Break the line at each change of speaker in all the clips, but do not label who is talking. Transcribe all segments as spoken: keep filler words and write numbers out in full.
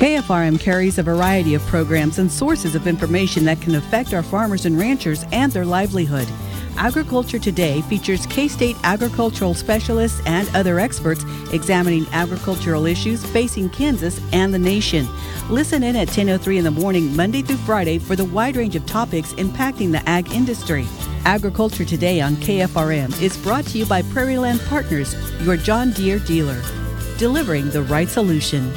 K F R M carries a variety of programs and sources of information that can affect our farmers and ranchers and their livelihood. Agriculture Today features K-State agricultural specialists and other experts examining agricultural issues facing Kansas and the nation. Listen in at ten oh three in the morning, Monday through Friday, for the wide range of topics impacting the ag industry. Agriculture Today on K F R M is brought to you by Prairie Land Partners, your John Deere dealer, delivering the right solution.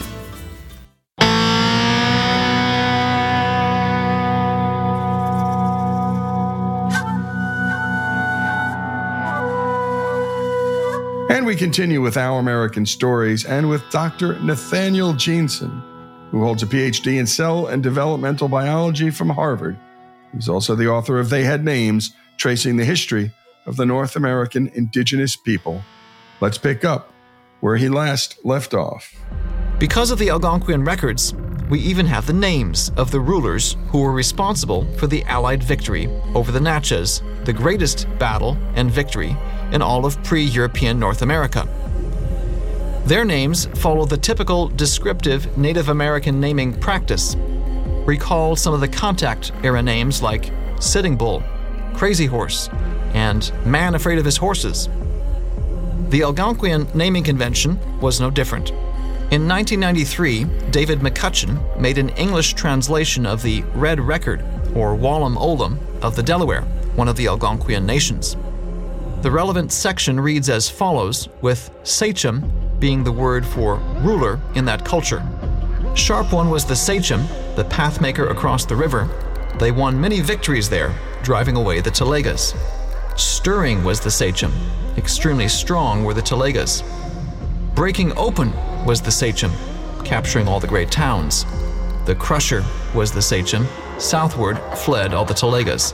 And we continue with Our American Stories and with Doctor Nathaniel Jeanson, who holds a P H D in cell and developmental biology from Harvard. He's also the author of They Had Names, Tracing the History of the North American Indigenous People. Let's pick up where he last left off.
Because of the Algonquian records, we even have the names of the rulers who were responsible for the Allied victory over the Natchez, the greatest battle and victory in all of pre-European North America. Their names follow the typical descriptive Native American naming practice. Recall some of the contact era names like Sitting Bull, Crazy Horse, and Man Afraid of His Horses. The Algonquian naming convention was no different. In nineteen ninety-three, David McCutcheon made an English translation of the Red Record, or Wallam Olam, of the Delaware, one of the Algonquian nations. The relevant section reads as follows, with sachem being the word for ruler in that culture. Sharp one was the sachem, the pathmaker across the river. They won many victories there, driving away the Telegas. Stirring was the sachem. Extremely strong were the Telegas. Breaking open was the sachem, capturing all the great towns. The crusher was the sachem. Southward fled all the Telegas.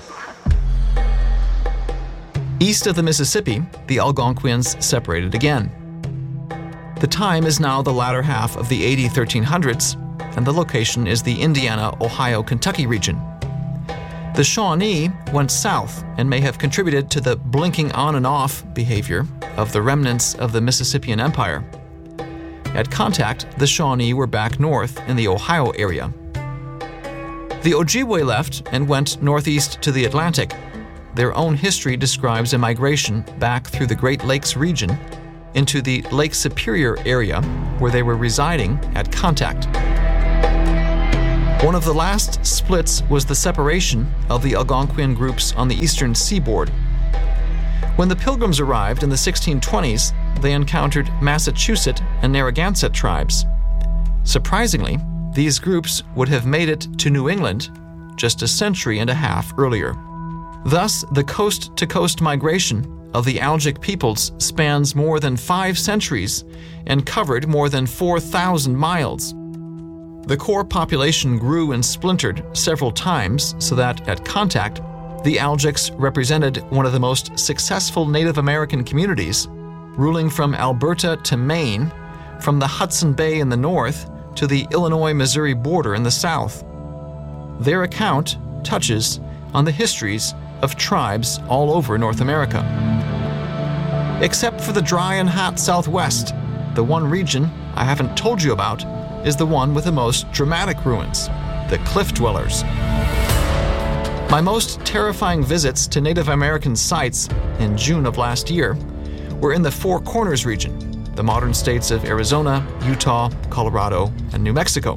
East of the Mississippi, the Algonquians separated again. The time is now the latter half of the A D thirteen hundreds, and the location is the Indiana, Ohio, Kentucky region. The Shawnee went south and may have contributed to the blinking on and off behavior of the remnants of the Mississippian Empire. At contact, the Shawnee were back north in the Ohio area. The Ojibwe left and went northeast to the Atlantic. Their own history describes a migration back through the Great Lakes region into the Lake Superior area where they were residing at contact. One of the last splits was the separation of the Algonquian groups on the eastern seaboard. When the Pilgrims arrived in the sixteen twenties, they encountered Massachusetts and Narragansett tribes. Surprisingly, these groups would have made it to New England just a century and a half earlier. Thus, the coast-to-coast migration of the Algic peoples spans more than five centuries and covered more than four thousand miles. The core population grew and splintered several times so that, at contact, the Algics represented one of the most successful Native American communities, ruling from Alberta to Maine, from the Hudson Bay in the north to the Illinois-Missouri border in the south. Their account touches on the histories of tribes all over North America. Except for the dry and hot Southwest, the one region I haven't told you about is the one with the most dramatic ruins, the Cliff Dwellers. My most terrifying visits to Native American sites in June of last year were in the Four Corners region, the modern states of Arizona, Utah, Colorado, and New Mexico.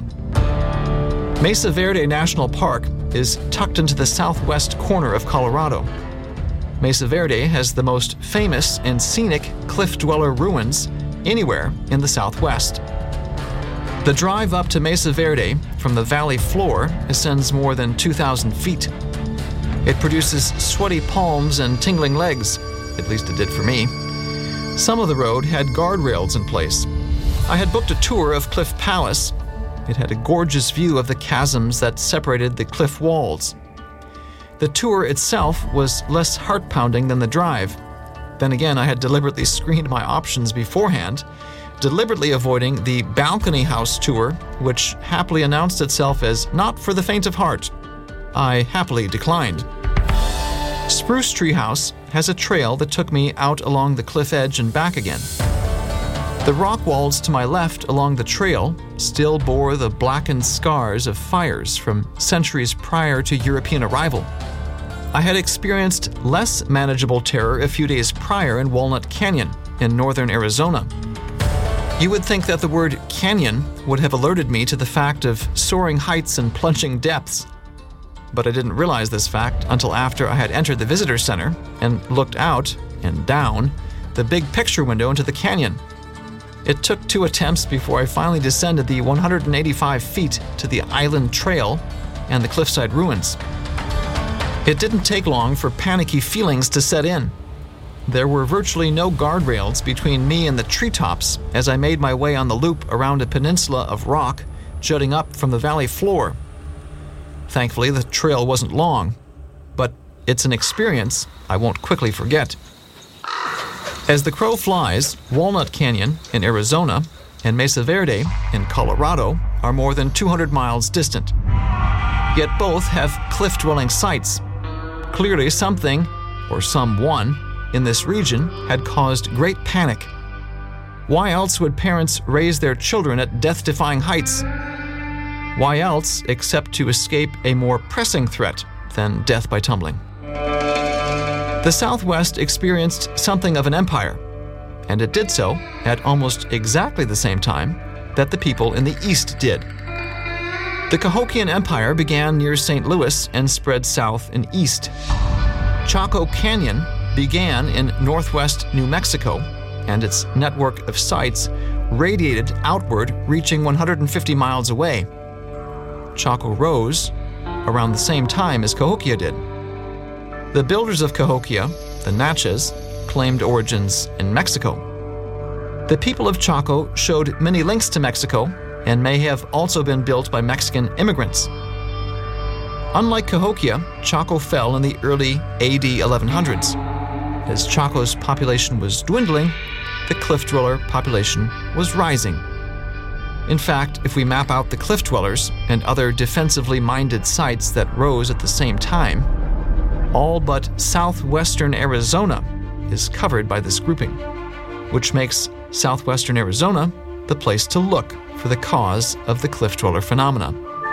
Mesa Verde National Park is tucked into the southwest corner of Colorado. Mesa Verde has the most famous and scenic cliff dweller ruins anywhere in the southwest. The drive up to Mesa Verde from the valley floor ascends more than two thousand feet. It produces sweaty palms and tingling legs, at least it did for me. Some of the road had guardrails in place. I had booked a tour of Cliff Palace. It had a gorgeous view of the chasms that separated the cliff walls. The tour itself was less heart-pounding than the drive. Then again, I had deliberately screened my options beforehand, deliberately avoiding the balcony house tour, which happily announced itself as not for the faint of heart. I happily declined. Spruce Tree House has a trail that took me out along the cliff edge and back again. The rock walls to my left along the trail still bore the blackened scars of fires from centuries prior to European arrival. I had experienced less manageable terror a few days prior in Walnut Canyon in northern Arizona. You would think that the word canyon would have alerted me to the fact of soaring heights and plunging depths. But I didn't realize this fact until after I had entered the visitor center and looked out and down the big picture window into the canyon. It took two attempts before I finally descended the one hundred eighty-five feet to the island trail and the cliffside ruins. It didn't take long for panicky feelings to set in. There were virtually no guardrails between me and the treetops as I made my way on the loop around a peninsula of rock jutting up from the valley floor. Thankfully, the trail wasn't long, but it's an experience I won't quickly forget. As the crow flies, Walnut Canyon in Arizona and Mesa Verde in Colorado are more than two hundred miles distant. Yet both have cliff-dwelling sites. Clearly something, or someone, in this region had caused great panic. Why else would parents raise their children at death-defying heights? Why else except to escape a more pressing threat than death by tumbling? The Southwest experienced something of an empire, and it did so at almost exactly the same time that the people in the East did. The Cahokian Empire began near Saint Louis and spread south and east. Chaco Canyon began in northwest New Mexico, and its network of sites radiated outward, reaching one hundred fifty miles away. Chaco rose around the same time as Cahokia did. The builders of Cahokia, the Natchez, claimed origins in Mexico. The people of Chaco showed many links to Mexico and may have also been built by Mexican immigrants. Unlike Cahokia, Chaco fell in the early A D eleven hundreds. As Chaco's population was dwindling, the cliff dweller population was rising. In fact, if we map out the cliff dwellers and other defensively minded sites that rose at the same time, all but southwestern Arizona is covered by this grouping, which makes southwestern Arizona the place to look for the cause of the cliff dweller phenomena.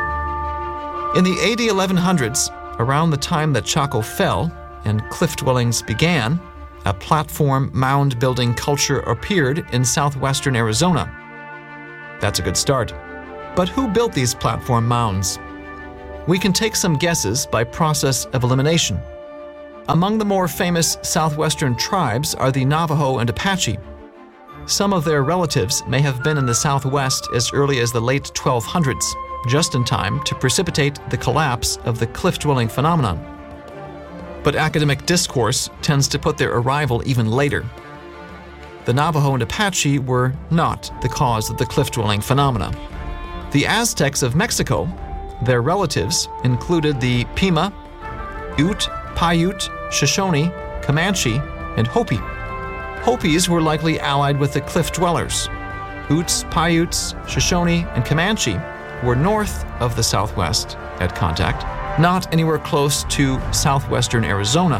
In the A D eleven hundreds, around the time that Chaco fell and cliff dwellings began, a platform mound building culture appeared in southwestern Arizona. That's a good start. But who built these platform mounds? We can take some guesses by process of elimination. Among the more famous southwestern tribes are the Navajo and Apache. Some of their relatives may have been in the Southwest as early as the late twelve hundreds, just in time to precipitate the collapse of the cliff-dwelling phenomenon. But academic discourse tends to put their arrival even later. The Navajo and Apache were not the cause of the cliff-dwelling phenomena. The Aztecs of Mexico, their relatives, included the Pima, Ute, Paiute, Shoshone, Comanche, and Hopi. Hopis were likely allied with the cliff dwellers. Utes, Paiutes, Shoshone, and Comanche were north of the Southwest at contact, not anywhere close to southwestern Arizona.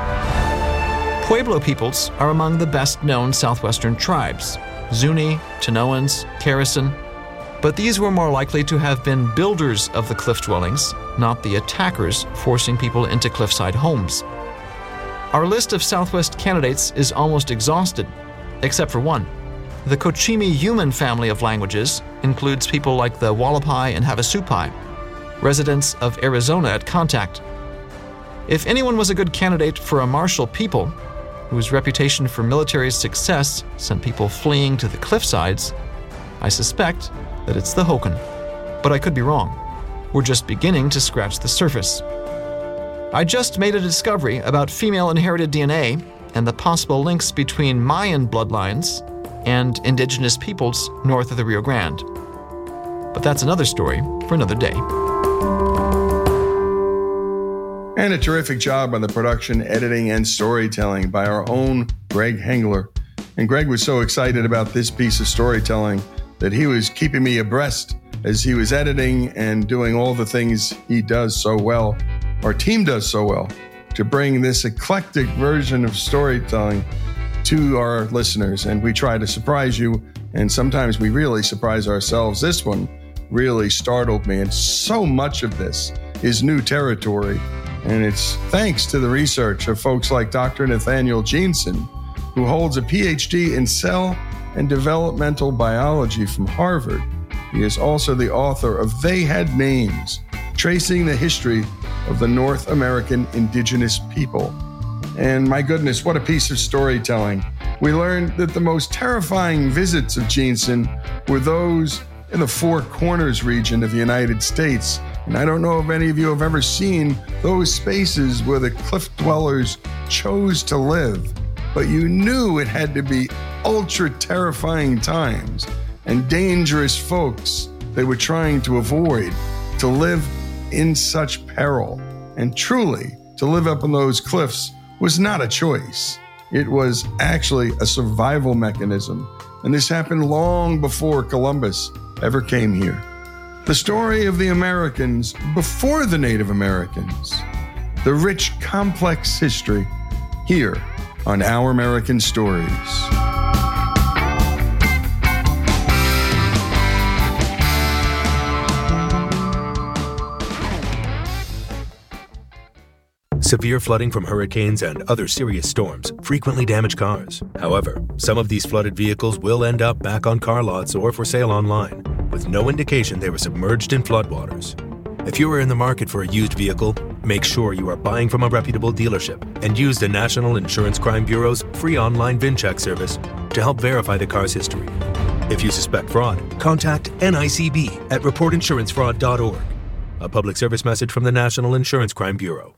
Pueblo peoples are among the best-known southwestern tribes: Zuni, Tanoans, Karasin. But these were more likely to have been builders of the cliff dwellings, not the attackers forcing people into cliffside homes. Our list of Southwest candidates is almost exhausted, except for one. The Cochimi-Yuman family of languages includes people like the Wallapai and Havasupai, residents of Arizona at contact. If anyone was a good candidate for a martial people, whose reputation for military success sent people fleeing to the cliffsides, I suspect that it's the Hokan. But I could be wrong. We're just beginning to scratch the surface. I just made a discovery about female inherited D N A and the possible links between Mayan bloodlines and indigenous peoples north of the Rio Grande. But that's another story for another day.
And a terrific job on the production, editing, and storytelling by our own Greg Hengler. And Greg was so excited about this piece of storytelling that he was keeping me abreast as he was editing and doing all the things he does so well, our team does so well, to bring this eclectic version of storytelling to our listeners, and we try to surprise you, and sometimes we really surprise ourselves. This one really startled me, and so much of this is new territory, and it's thanks to the research of folks like Doctor Nathaniel Jeanson, who holds a P H D in cell and developmental biology from Harvard. He is also the author of They Had Names, Tracing the History of the North American Indigenous People. And my goodness, what a piece of storytelling. We learned that the most terrifying visits of Jeanson were those in the Four Corners region of the United States. And I don't know if any of you have ever seen those spaces where the cliff dwellers chose to live, but you knew it had to be ultra terrifying times and dangerous folks they were trying to avoid to live in such peril. And truly, to live up on those cliffs was not a choice. It was actually a survival mechanism. And this happened long before Columbus ever came here. The story of the Americans before the Native Americans. The rich, complex history here on Our American Stories.
Severe flooding from hurricanes and other serious storms frequently damage cars. However, some of these flooded vehicles will end up back on car lots or for sale online, with no indication they were submerged in floodwaters. If you are in the market for a used vehicle, make sure you are buying from a reputable dealership and use the National Insurance Crime Bureau's free online VIN check service to help verify the car's history. If you suspect fraud, contact N I C B at report insurance fraud dot org. A public service message from the National Insurance Crime Bureau.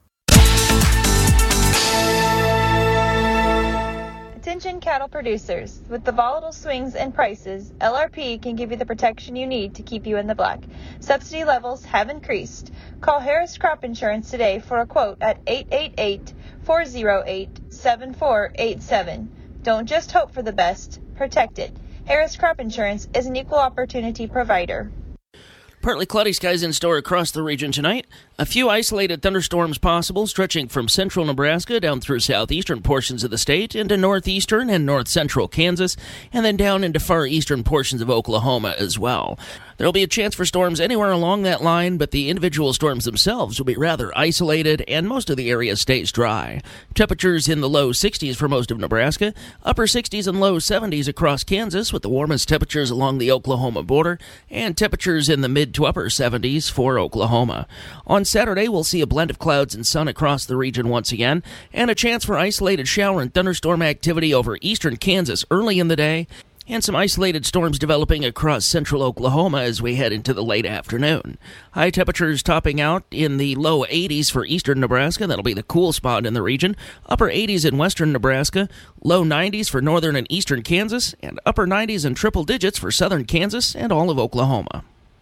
Attention cattle producers. With the volatile swings in prices, L R P can give you the protection you need to keep you in the black. Subsidy levels have increased. Call Harris Crop Insurance today for a quote at eight eight eight, four oh eight, seven four eight seven. Don't just hope for the best, protect it. Harris Crop Insurance is an equal opportunity provider.
Partly cloudy skies in store across the region tonight. A few isolated thunderstorms possible, stretching from central Nebraska down through southeastern portions of the state into northeastern and north-central Kansas, and then down into far eastern portions of Oklahoma as well. There will be a chance for storms anywhere along that line, but the individual storms themselves will be rather isolated, and most of the area stays dry. Temperatures in the low sixties for most of Nebraska, upper sixties and low seventies across Kansas, with the warmest temperatures along the Oklahoma border, and temperatures in the mid to upper seventies for Oklahoma. On Saturday, we'll see a blend of clouds and sun across the region once again, and a chance for isolated shower and thunderstorm activity over eastern Kansas early in the day, and some isolated storms developing across central Oklahoma as we head into the late afternoon. High temperatures topping out in the low eighties for eastern Nebraska. That'll be the cool spot in the region. Upper eighties in western Nebraska, low nineties for northern and eastern Kansas, and upper nineties and triple digits for southern Kansas and all of Oklahoma.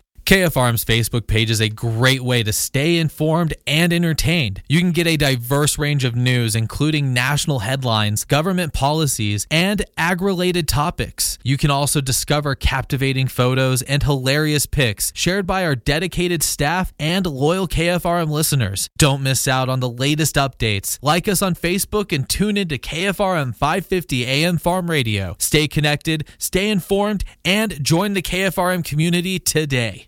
K F R M's Facebook page is a great way to stay informed and entertained. You can get a diverse range of news, including national headlines, government policies, and ag-related topics. You can also discover captivating photos and hilarious pics shared by our dedicated staff and loyal K F R M listeners. Don't miss out on the latest updates. Like us on Facebook and tune into K F R M five fifty A M Farm Radio. Stay connected, stay informed, and join the K F R M community today.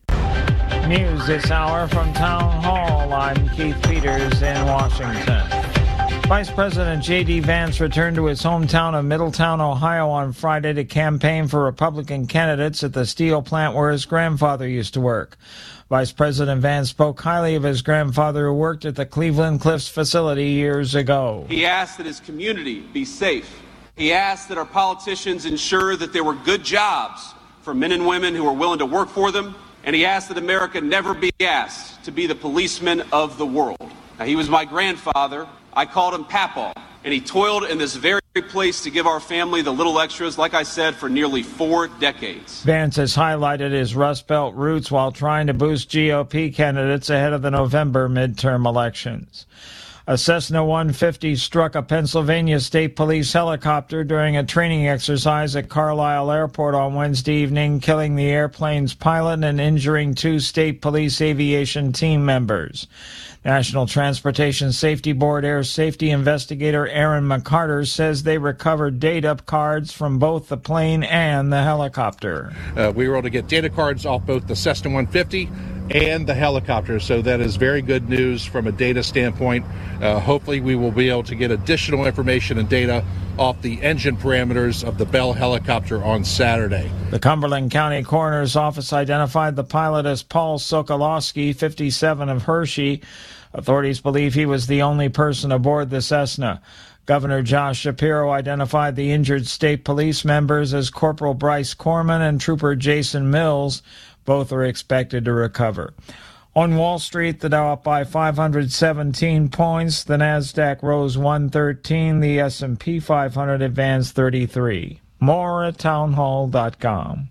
News this hour from Town Hall. I'm Keith Peters in Washington. Vice President J D. Vance returned to his hometown of Middletown, Ohio on Friday to campaign for Republican candidates at the steel plant where his grandfather used to work. Vice President Vance spoke highly of his grandfather who worked at the Cleveland Cliffs facility years ago.
He asked that his community be safe. He asked that our politicians ensure that there were good jobs for men and women who are willing to work for them. And he asked that America never be asked to be the policeman of the world. Now, he was my grandfather. I called him Papaw. And he toiled in this very place to give our family the little extras, like I said, for nearly four decades.
Vance has highlighted his Rust Belt roots while trying to boost G O P candidates ahead of the November midterm elections. A Cessna one fifty struck a Pennsylvania State Police helicopter during a training exercise at Carlisle Airport on Wednesday evening, killing the airplane's pilot and injuring two State Police aviation team members. National Transportation Safety Board air safety investigator Aaron McCarter says they recovered data cards from both the plane and the helicopter.
Uh, we were able to get data cards off both the Cessna one fifty and the helicopter, so that is very good news from a data standpoint. Uh, hopefully we will be able to get additional information and data off the engine parameters of the Bell helicopter on Saturday.
The Cumberland County Coroner's Office identified the pilot as Paul Sokolowski, fifty-seven, of Hershey. Authorities believe he was the only person aboard the Cessna. Governor Josh Shapiro identified the injured state police members as Corporal Bryce Corman and Trooper Jason Mills. Both are expected to recover. On Wall Street, the Dow up by five hundred seventeen points. The Nasdaq rose one thirteen. The S and P five hundred advanced thirty-three. More at townhall dot com.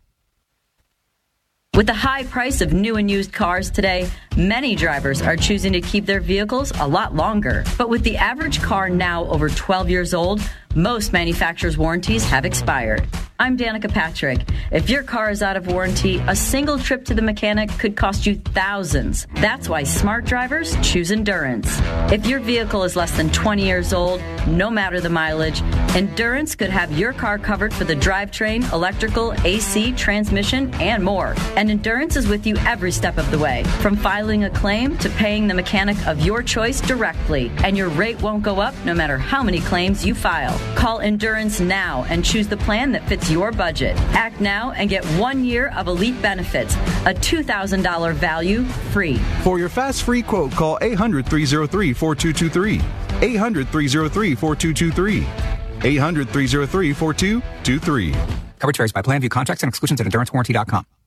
With the high price of new and used cars today, many drivers are choosing to keep their vehicles a lot longer. But with the average car now over twelve years old, most manufacturers' warranties have expired. I'm Danica Patrick. If your car is out of warranty, a single trip to the mechanic could cost you thousands. That's why smart drivers choose Endurance. If your vehicle is less than twenty years old, no matter the mileage, Endurance could have your car covered for the drivetrain, electrical, A C, transmission, and more. And Endurance is with you every step of the way, from filing a claim to paying the mechanic of your choice directly. And your rate won't go up no matter how many claims you file. Call Endurance now and choose the plan that fits your budget. Act now and get one year of elite benefits, a two thousand dollars value free.
For your fast free quote, call eight hundred, three oh three, four two two three. eight hundred, three oh three, four two two three. eight hundred, three oh three, four two two three.
Coverage varies by plan. View contracts and exclusions at endurance warranty dot com.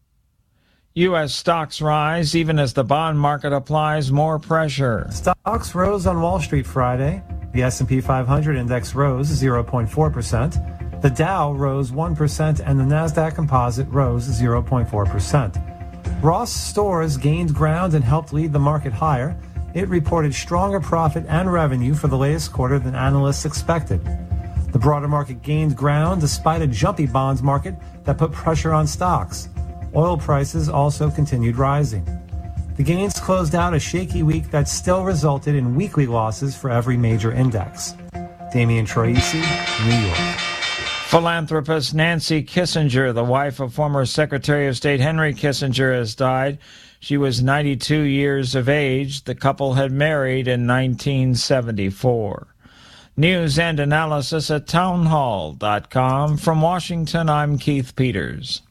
U S stocks rise even as the bond market applies more pressure.
Stocks rose on Wall Street Friday. The S and P five hundred index rose zero point four percent. The Dow rose one percent and the Nasdaq Composite rose zero point four percent. Ross Stores gained ground and helped lead the market higher. It reported stronger profit and revenue for the latest quarter than analysts expected. The broader market gained ground despite a jumpy bonds market that put pressure on stocks. Oil prices also continued rising. The gains closed out a shaky week that still resulted in weekly losses for every major index. Damian Troisi, New York.
Philanthropist Nancy Kissinger, the wife of former Secretary of State Henry Kissinger, has died. She was ninety-two years of age. The couple had married in nineteen seventy-four. News and analysis at townhall dot com. From Washington, I'm Keith Peters.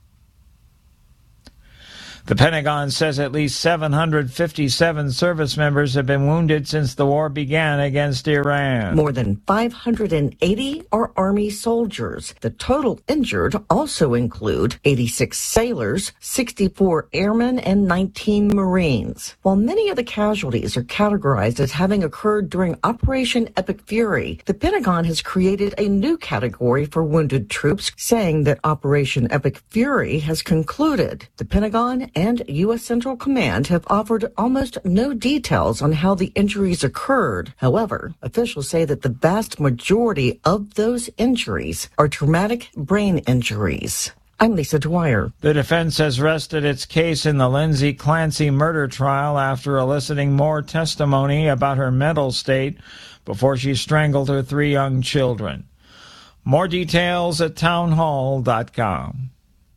The Pentagon says at least seven hundred fifty-seven service members have been wounded since the war began against Iran.
More than five hundred eighty are Army soldiers. The total injured also include eighty-six sailors, sixty-four airmen, and nineteen Marines. While many of the casualties are categorized as having occurred during Operation Epic Fury, the Pentagon has created a new category for wounded troops, saying that Operation Epic Fury has concluded. The Pentagon and U S Central Command have offered almost no details on how the injuries occurred. However, officials say that the vast majority of those injuries are traumatic brain injuries. I'm Lisa Dwyer.
The defense has rested its case in the Lindsay Clancy murder trial after eliciting more testimony about her mental state before she strangled her three young children. More details at townhall dot com.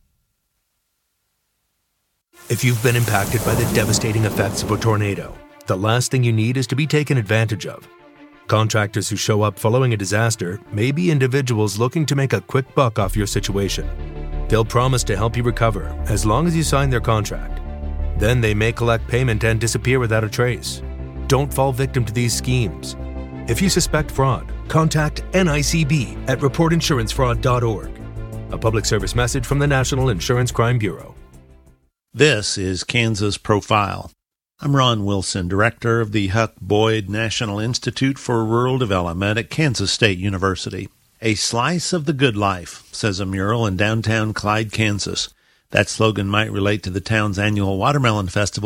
If you've been impacted by the devastating effects of a tornado, the last thing you need is to be taken advantage of. Contractors who show up following a disaster may be individuals looking to make a quick buck off your situation. They'll promise to help you recover as long as you sign their contract. Then they may collect payment and disappear without a trace. Don't fall victim to these schemes. If you suspect fraud, contact N I C B at report insurance fraud dot org. A public service message from the National Insurance Crime Bureau.
This is Kansas Profile. I'm Ron Wilson, director of the Huck Boyd National Institute for Rural Development at Kansas State University. A slice of the good life, says a mural in downtown Clyde, Kansas. That slogan might relate to the town's annual Watermelon Festival,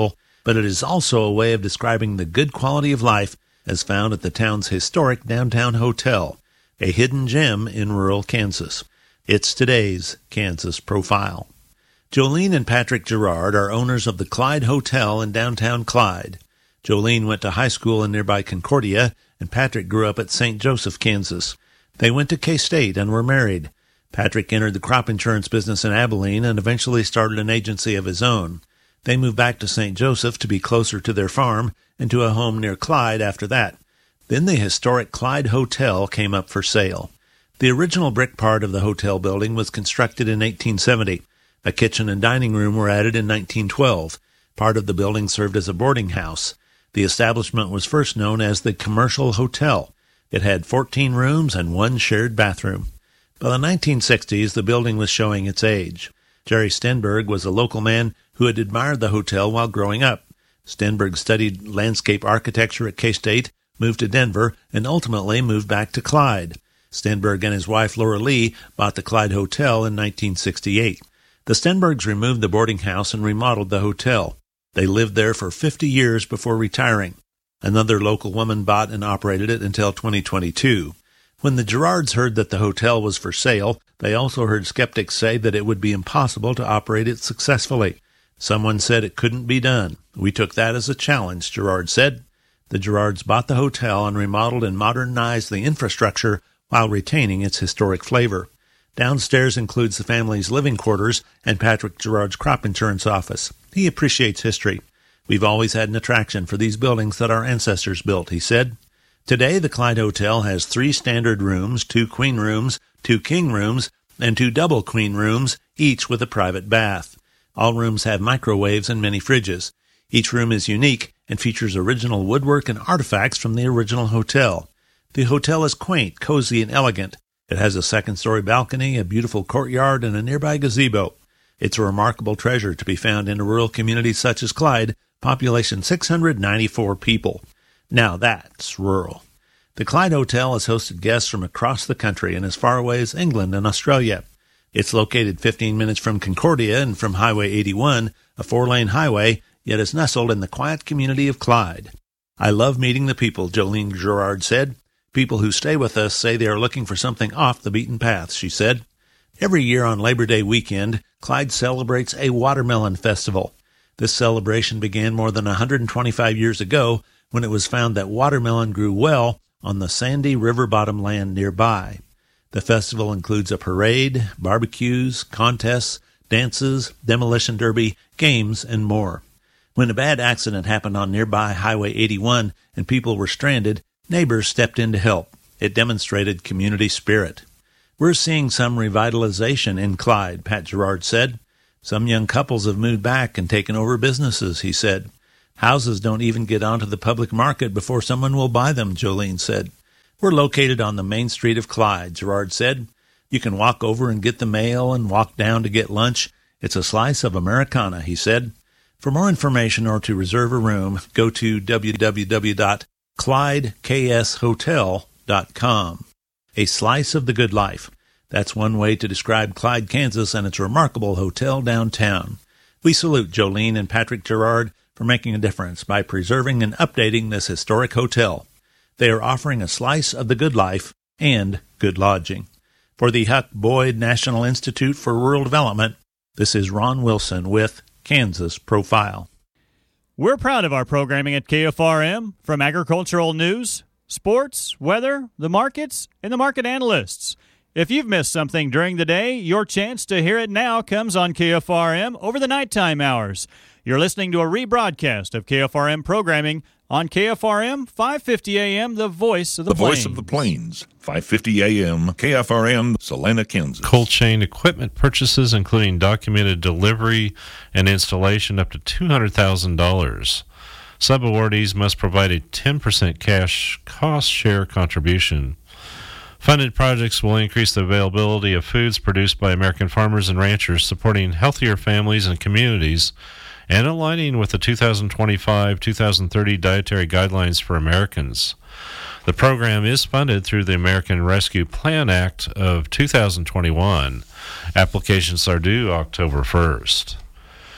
but it is also a way of describing the good quality of life as found at the town's historic downtown hotel, a hidden gem in rural Kansas. It's today's Kansas Profile. Jolene and Patrick Gerard are owners of the Clyde Hotel in downtown Clyde. Jolene went to high school in nearby Concordia, and Patrick grew up at Saint Joseph, Kansas. They went to K-State and were married. Patrick entered the crop insurance business in Abilene and eventually started an agency of his own. They moved back to Saint Joseph to be closer to their farm and to a home near Clyde after that. Then the historic Clyde Hotel came up for sale. The original brick part of the hotel building was constructed in eighteen seventy. A kitchen and dining room were added in nineteen twelve. Part of the building served as a boarding house. The establishment was first known as the Commercial Hotel. It had fourteen rooms and one shared bathroom. By the nineteen sixties, the building was showing its age. Jerry Stenberg was a local man who had admired the hotel while growing up. Stenberg studied landscape architecture at K-State, moved to Denver, and ultimately moved back to Clyde. Stenberg and his wife Laura Lee bought the Clyde Hotel in nineteen sixty-eight. The Stenbergs removed the boarding house and remodeled the hotel. They lived there for fifty years before retiring. Another local woman bought and operated it until twenty twenty-two. When the Gerards heard that the hotel was for sale, they also heard skeptics say that it would be impossible to operate it successfully. Someone said it couldn't be done. We took that as a challenge, Gerard said. The Gerards bought the hotel and remodeled and modernized the infrastructure while retaining its historic flavor. Downstairs includes the family's living quarters and Patrick Gerard's crop insurance office. He appreciates history. We've always had an attraction for these buildings that our ancestors built, he said. Today, the Clyde Hotel has three standard rooms, two queen rooms, two king rooms, and two double queen rooms, each with a private bath. All rooms have microwaves and many fridges. Each room is unique and features original woodwork and artifacts from the original hotel. The hotel is quaint, cozy, and elegant. It has a second-story balcony, a beautiful courtyard, and a nearby gazebo. It's a remarkable treasure to be found in a rural community such as Clyde, population six hundred ninety-four people. Now that's rural. The Clyde Hotel has hosted guests from across the country and as far away as England and Australia. It's located fifteen minutes from Concordia and from Highway eighty-one, a four-lane highway, yet is nestled in the quiet community of Clyde. I love meeting the people, Jolene Gerard said. People who stay with us say they are looking for something off the beaten path, she said. Every year on Labor Day weekend, Clyde celebrates a watermelon festival. This celebration began more than one hundred twenty-five years ago when it was found that watermelon grew well on the sandy river bottom land nearby. The festival includes a parade, barbecues, contests, dances, demolition derby, games, and more. When a bad accident happened on nearby Highway eighty-one and people were stranded, neighbors stepped in to help. It demonstrated community spirit. We're seeing some revitalization in Clyde, Pat Gerard said. Some young couples have moved back and taken over businesses, he said. Houses don't even get onto the public market before someone will buy them, Jolene said. We're located on the main street of Clyde, Gerard said. You can walk over and get the mail and walk down to get lunch. It's a slice of Americana, he said. For more information or to reserve a room, go to w w w dot clyde k s hotel dot com. A slice of the good life. That's one way to describe Clyde, Kansas, and its remarkable hotel downtown. We salute Jolene and Patrick Gerard for making a difference by preserving and updating this historic hotel. They are offering a slice of the good life and good lodging. For the Huck Boyd National Institute for Rural Development, this is Ron Wilson with Kansas Profile.
We're proud of our programming at K F R M, from agricultural news, sports, weather, the markets, and the market analysts. If you've missed something during the day, your chance to hear it now comes on K F R M over the nighttime hours. You're listening to a rebroadcast of K F R M programming on K F R M, five fifty A M, the voice of the,
the
plains.
voice of the plains, five fifty A M, K F R M, Salina, Kansas.
Cold chain equipment purchases, including documented delivery and installation, up to two hundred thousand dollars. Sub-awardees must provide a ten percent cash cost share contribution. Funded projects will increase the availability of foods produced by American farmers and ranchers, supporting healthier families and communities, and aligning with the two thousand twenty-five to two thousand thirty Dietary Guidelines for Americans. The program is funded through the American Rescue Plan Act of two thousand twenty-one. Applications are due October first.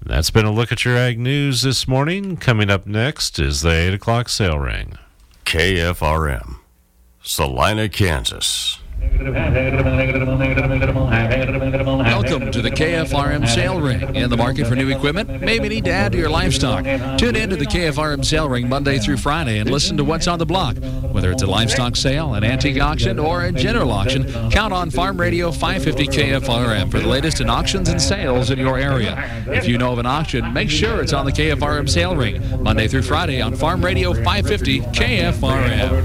That's been a look at your ag news this morning. Coming up next is the eight o'clock sale ring.
K F R M, Salina, Kansas.
Welcome to the K F R M Sale Ring. In the market for new equipment? Maybe need to add to your livestock. Tune in to the K F R M Sale Ring Monday through Friday and listen to what's on the block. Whether it's a livestock sale, an antique auction, or a general auction, count on Farm Radio five fifty K F R M for the latest in auctions and sales in your area. If you know of an auction, make sure it's on the K F R M Sale Ring Monday through Friday on Farm Radio five fifty K F R M.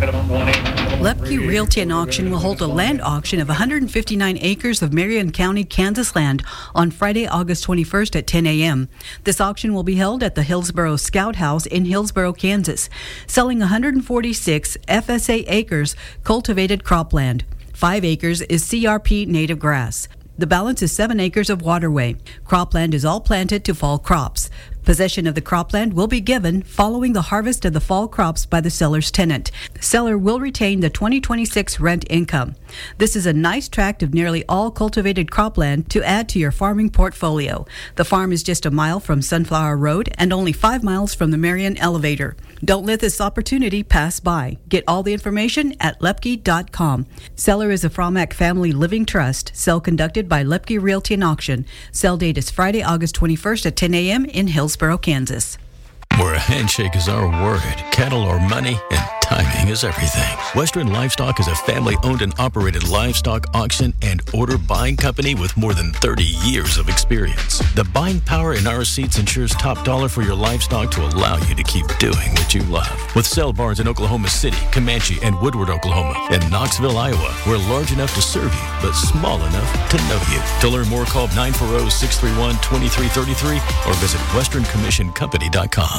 Lepke Realty and Auction will hold a land auction of one hundred fifty-nine acres of Marion County, Kansas land on Friday, August twenty-first at ten a.m. This auction will be held at the Hillsboro Scout House in Hillsboro, Kansas, selling one hundred forty-six F S A acres cultivated cropland. Five acres is C R P native grass. The balance is seven acres of waterway. Cropland is all planted to fall crops. Possession of the cropland will be given following the harvest of the fall crops by the seller's tenant. The seller will retain the twenty twenty-six rent income. This is a nice tract of nearly all cultivated cropland to add to your farming portfolio. The farm is just a mile from Sunflower Road and only five miles from the Marion Elevator. Don't let this opportunity pass by. Get all the information at lepke dot com. Seller is a Fromack Family Living Trust. Sale conducted by Lepke Realty and Auction. Sale date is Friday, August twenty-first at ten a.m. in Hillsboro, Kansas.
Where a handshake is our word, cattle are money, and timing is everything. Western Livestock is a family-owned and operated livestock auction and order buying company with more than thirty years of experience. The buying power in our seats ensures top dollar for your livestock to allow you to keep doing what you love. With sale barns in Oklahoma City, Comanche, and Woodward, Oklahoma, and Knoxville, Iowa, we're large enough to serve you, but small enough to know you. To learn more, call nine four zero, six three one, two three three three or visit western commission company dot com.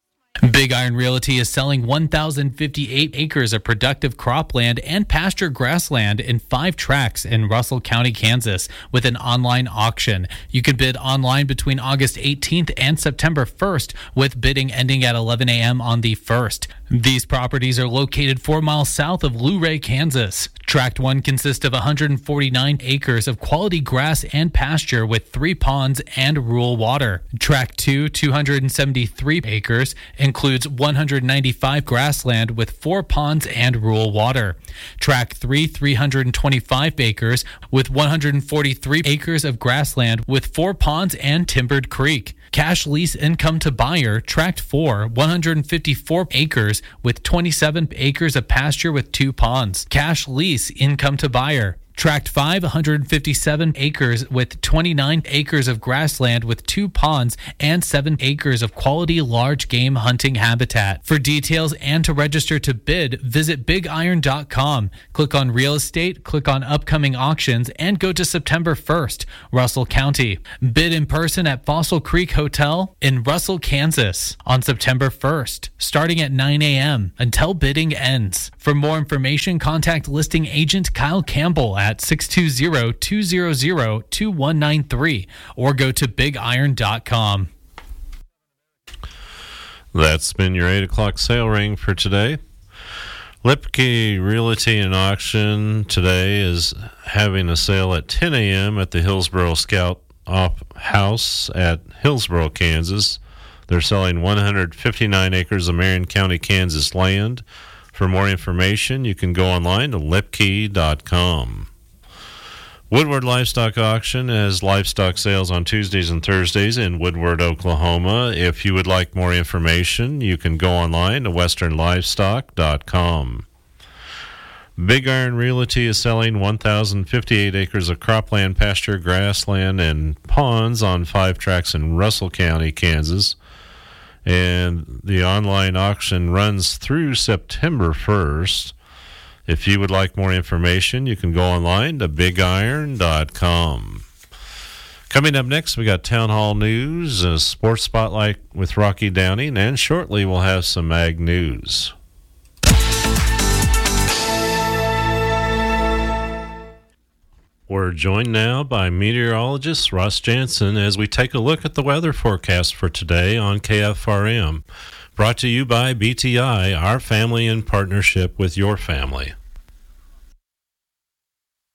Big Iron Realty is selling one thousand fifty-eight acres of productive cropland and pasture grassland in five tracts in Russell County, Kansas, with an online auction. You can bid online between August eighteenth and September first, with bidding ending at eleven a.m. on the first. These properties are located four miles south of Luray, Kansas. Tract one consists of one hundred forty-nine acres of quality grass and pasture with three ponds and rural water. Tract two, two hundred seventy-three acres, includes one hundred ninety-five grassland with four ponds and rural water. Tract three, three hundred twenty-five acres with one hundred forty-three acres of grassland with four ponds and timbered creek. Cash lease income to buyer, Tract four, one hundred fifty-four acres with twenty-seven acres of pasture with two ponds. Cash lease income to buyer. Tract five, one hundred fifty-seven acres with twenty-nine acres of grassland with two ponds and seven acres of quality large game hunting habitat. For details and to register to bid, visit big iron dot com. Click on real estate, click on upcoming auctions, and go to September first, Russell County. Bid in person at Fossil Creek Hotel in Russell, Kansas on September first, starting at nine a.m. until bidding ends. For more information, contact listing agent Kyle Campbell at six two zero, two zero zero, two one nine three or go to big iron dot com.
That's been your eight o'clock sale ring for today. Lepke Realty and Auction today is having a sale at ten a.m. at the Hillsboro Scout House at Hillsboro, Kansas. They're selling one hundred fifty-nine acres of Marion County, Kansas land. For more information, you can go online to lepke dot com. Woodward Livestock Auction has livestock sales on Tuesdays and Thursdays in Woodward, Oklahoma. If you would like more information, you can go online to western livestock dot com. Big Iron Realty is selling one thousand fifty-eight acres of cropland, pasture, grassland, and ponds on five tracts in Russell County, Kansas. And the online auction runs through September first. If you would like more information, you can go online to big iron dot com. Coming up next, we got Town Hall News, a sports spotlight with Rocky Downing, and shortly we'll have some ag news. We're joined now by meteorologist Ross Jansen as we take a look at the weather forecast for today on K F R M. Brought to you by B T I, our family in partnership with your family.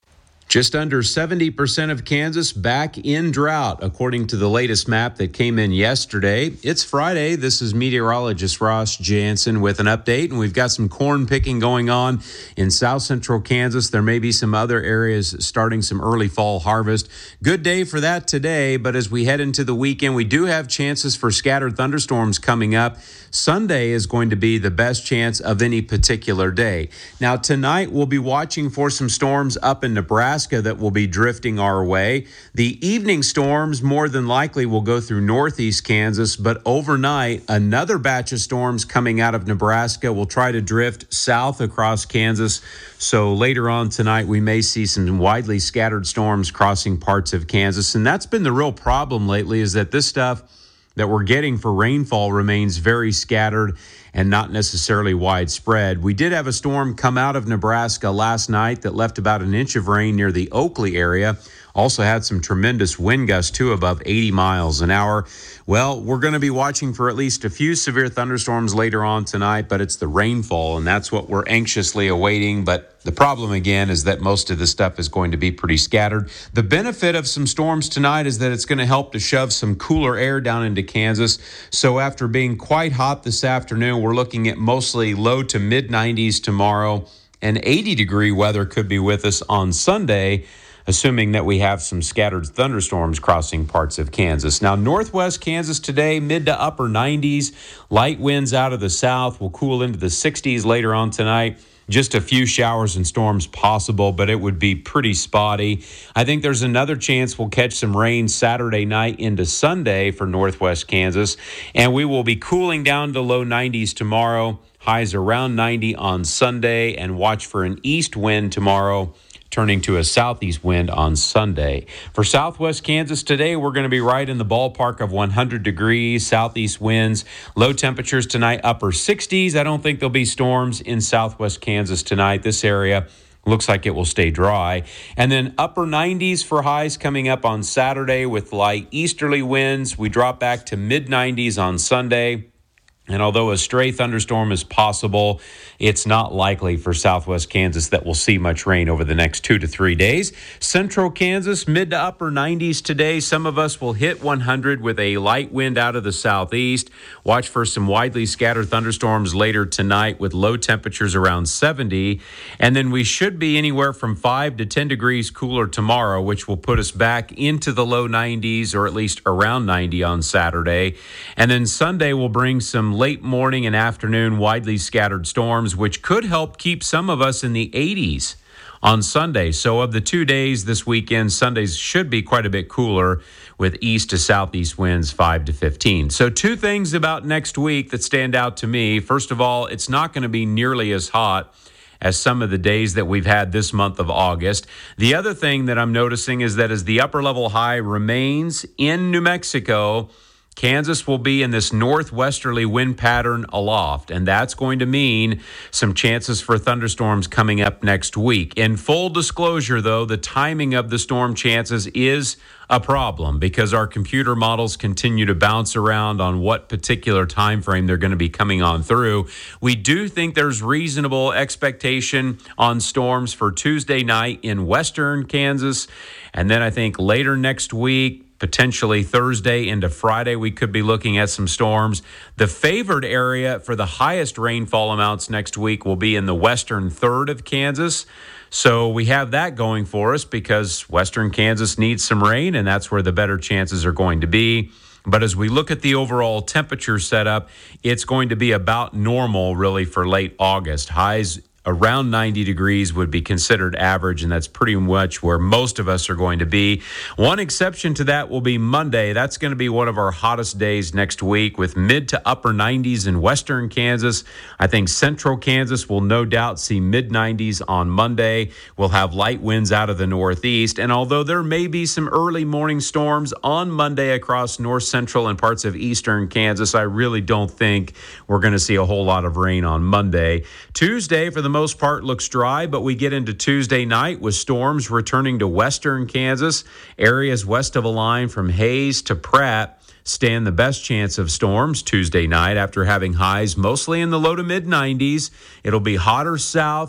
Just under seventy percent of Kansas back in drought, according to the latest map that came in yesterday. It's Friday. This is meteorologist Ross Jansen with an update, and we've got some corn picking going on in south central Kansas. There may be some other areas starting some early fall harvest. Good day for that today, but as we head into the weekend, we do have chances for scattered thunderstorms coming up. Sunday is going to be the best chance of any particular day. Now, tonight we'll be watching for some storms up in Nebraska that will be drifting our way. The evening storms more than likely will go through northeast Kansas, but overnight, another batch of storms coming out of Nebraska will try to drift south across Kansas. So later on tonight, we may see some widely scattered storms crossing parts of Kansas. And that's been the real problem lately, is that this stuff that we're getting for rainfall remains very scattered and not necessarily widespread. We did have a storm come out of Nebraska last night that left about an inch of rain near the Oakley area. Also had some tremendous wind gusts, too, above eighty miles an hour. Well, we're going to be watching for at least a few severe thunderstorms later on tonight, but it's the rainfall, and that's what we're anxiously awaiting. But the problem, again, is that most of the stuff is going to be pretty scattered. The benefit of some storms tonight is that it's going to help to shove some cooler air down into Kansas. So after being quite hot this afternoon, we're looking at mostly low to mid nineties tomorrow, and eighty degree weather could be with us on Sunday, assuming that we have some scattered thunderstorms crossing parts of Kansas. Now, northwest Kansas today, mid to upper nineties. Light winds out of the south will cool into the sixties later on tonight. Just a few showers and storms possible, but it would be pretty spotty. I think there's another chance we'll catch some rain Saturday night into Sunday for northwest Kansas, and we will be cooling down to low nineties tomorrow. Highs around ninety on Sunday, and watch for an east wind tomorrow, turning to a southeast wind on Sunday. For southwest Kansas today, we're going to be right in the ballpark of one hundred degrees, southeast winds. Low temperatures tonight, upper sixties. I don't think there'll be storms in southwest Kansas tonight. This area looks like it will stay dry. And then upper nineties for highs coming up on Saturday with light easterly winds. We drop back to mid nineties on Sunday. And although a stray thunderstorm is possible, it's not likely for southwest Kansas that we'll see much rain over the next two to three days. Central Kansas, mid to upper nineties today. Some of us will hit one hundred with a light wind out of the southeast. Watch for some widely scattered thunderstorms later tonight with low temperatures around seventy. And then we should be anywhere from five to ten degrees cooler tomorrow, which will put us back into the low nineties, or at least around ninety on Saturday. And then Sunday will bring some late morning and afternoon widely scattered storms, which could help keep some of us in the eighties on Sunday. So of the two days this weekend, Sundays should be quite a bit cooler with east to southeast winds five to fifteen. So two things about next week that stand out to me. First of all, it's not going to be nearly as hot as some of the days that we've had this month of August. The other thing that I'm noticing is that as the upper level high remains in New Mexico, Kansas will be in this northwesterly wind pattern aloft, and that's going to mean some chances for thunderstorms coming up next week. In full disclosure, though, the timing of the storm chances is a problem because our computer models continue to bounce around on what particular time frame they're going to be coming on through. We do think there's reasonable expectation on storms for Tuesday night in western Kansas, and then I think later next week, potentially Thursday into Friday, we could be looking at some storms. The favored area for the highest rainfall amounts next week will be in the western third of Kansas. So we have that going for us because western Kansas needs some rain, and that's where the better chances are going to be. But as we look at the overall temperature setup, it's going to be about normal, really, for late August. Highs around ninety degrees would be considered average, and that's pretty much where most of us are going to be. One exception to that will be Monday. That's going to be one of our hottest days next week with mid to upper nineties in western Kansas. I think central Kansas will no doubt see mid nineties on Monday. We'll have light winds out of the northeast, and although there may be some early morning storms on Monday across north central and parts of eastern Kansas, I really don't think we're going to see a whole lot of rain on Monday. Tuesday, for the most part, looks dry, but we get into Tuesday night with storms returning to western Kansas. Areas west of a line from Hayes to Pratt stand the best chance of storms Tuesday night after having highs mostly in the low to mid nineties. It'll be hotter south,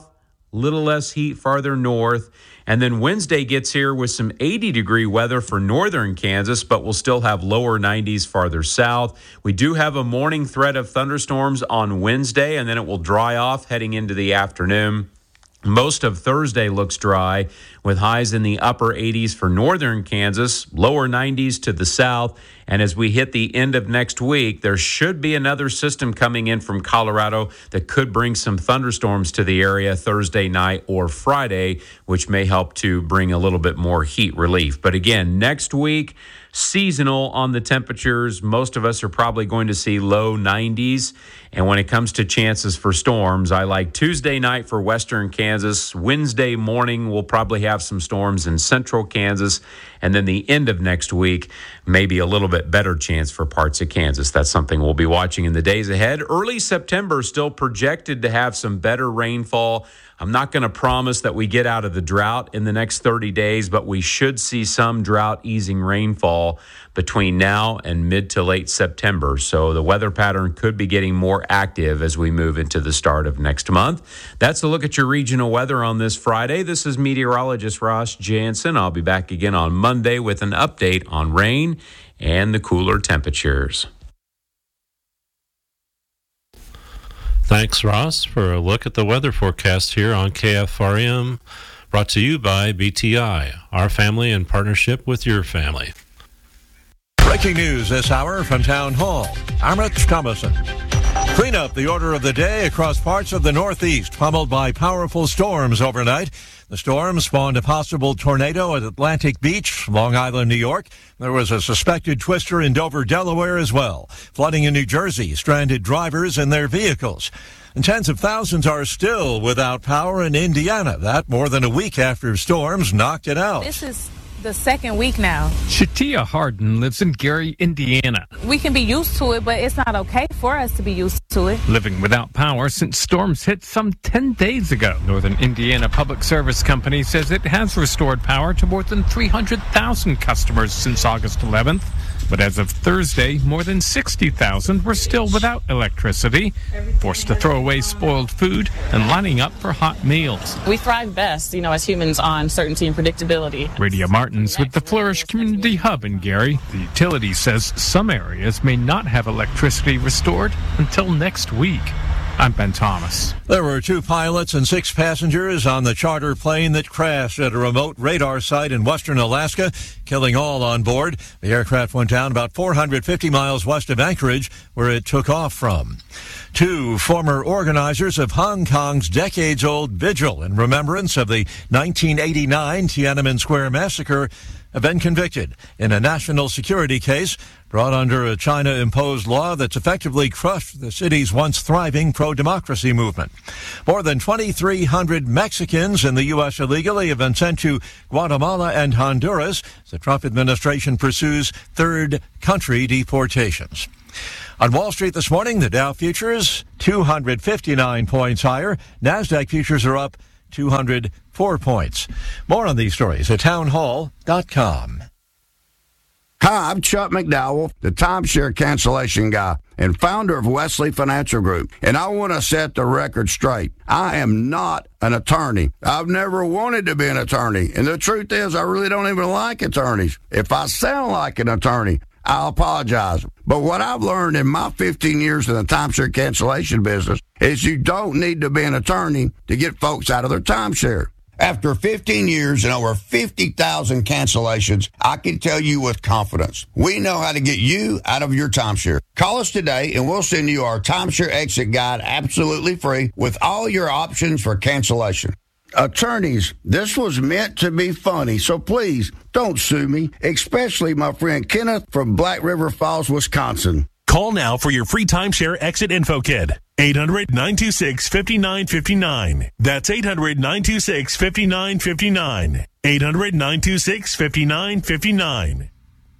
little less heat farther north. And then Wednesday gets here with some eighty degree weather for northern Kansas, but we'll still have lower nineties farther south. We do have a morning threat of thunderstorms on Wednesday, and then it will dry off heading into the afternoon. Most of Thursday looks dry with highs in the upper eighties for northern Kansas, lower nineties to the south. And as we hit the end of next week, there should be another system coming in from Colorado that could bring some thunderstorms to the area Thursday night or Friday, which may help to bring a little bit more heat relief. But again, next week, seasonal on the temperatures. Most of us are probably going to see low nineties. And when it comes to chances for storms, I like Tuesday night for western Kansas. Wednesday morning, we'll probably have some storms in central Kansas. And then the end of next week, maybe a little bit better chance for parts of Kansas. That's something we'll be watching in the days ahead. Early September still projected to have some better rainfall. I'm not going to promise that we get out of the drought in the next thirty days, but we should see some drought easing rainfall between now and mid to late September. So the weather pattern could be getting more active as we move into the start of next month. That's a look at your regional weather on this Friday. This is meteorologist Ross Jansen. I'll be back again on Monday with an update on rain and the cooler temperatures.
Thanks, Ross, for a look at the weather forecast here on K F R M, brought to you by B T I, our family in partnership with your family.
Breaking news this hour from Town Hall. I'm Rich Thomason. Clean up the order of the day across parts of the Northeast, pummeled by powerful storms overnight. The storm spawned a possible tornado at Atlantic Beach, Long Island, New York. There was a suspected twister in Dover, Delaware as well. Flooding in New Jersey stranded drivers and their vehicles. And tens of thousands are still without power in Indiana. That more than a week after storms knocked it out.
This is the second week now.
Shatia Harden lives in Gary, Indiana.
We can be used to it, but it's not okay for us to be used to it.
Living without power since storms hit some ten days ago. Northern Indiana Public Service Company says it has restored power to more than three hundred thousand customers since August eleventh. But as of Thursday, more than sixty thousand were still without electricity, forced to throw away spoiled food and lining up for hot meals.
We thrive best, you know, as humans on certainty and predictability.
Radia Martins with the Flourish Community Hub in Gary. The utility says some areas may not have electricity restored until next week. I'm Ben Thomas.
There were two pilots and six passengers on the charter plane that crashed at a remote radar site in western Alaska, killing all on board. The aircraft went down about four hundred fifty miles west of Anchorage, where it took off from. Two former organizers of Hong Kong's decades-old vigil in remembrance of the nineteen eighty-nine Tiananmen Square massacre have been convicted in a national security case brought under a China-imposed law that's effectively crushed the city's once thriving pro-democracy movement. More than twenty-three hundred Mexicans in the U S illegally have been sent to Guatemala and Honduras as the Trump administration pursues third country deportations. On Wall Street this morning, the Dow futures two hundred fifty-nine points higher. NASDAQ futures are up two hundred four points. More on these stories at townhall dot com.
Hi, I'm Chuck McDowell, the timeshare cancellation guy and founder of Wesley Financial Group, and I want to set the record straight. I am not an attorney. I've never wanted to be an attorney, and the truth is I really don't even like attorneys. If I sound like an attorney, I'll apologize. But what I've learned in my fifteen years in the timeshare cancellation business is you don't need to be an attorney to get folks out of their timeshare. After fifteen years and over fifty thousand cancellations, I can tell you with confidence, we know how to get you out of your timeshare. Call us today and we'll send you our timeshare exit guide absolutely free with all your options for cancellation. Attorneys, this was meant to be funny, so please don't sue me, especially my friend Kenneth from Black River Falls, Wisconsin.
Call now for your free timeshare exit info kit. eight hundred, nine two six, five nine five nine. That's eight hundred, nine two six, five nine five nine. eight hundred, nine two six, five nine five nine.